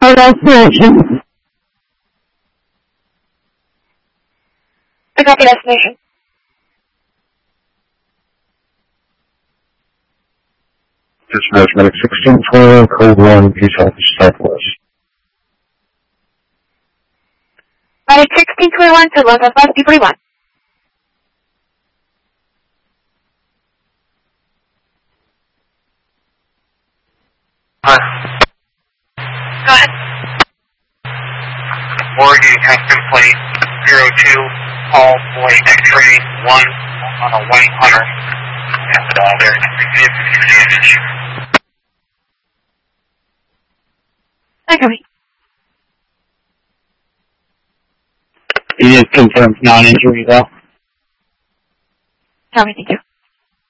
destination. I got the destination. Dispatch Medic 1621, Code 1, Peace Office Southwest. Medic 1621 to Los Angeles, D41. Hi. Go ahead. Oregon custom plate 02, all white X-ray 1 on a white hunter. And there's significant damage. Okay. He is confirmed non-injury though. Tell me, thank you.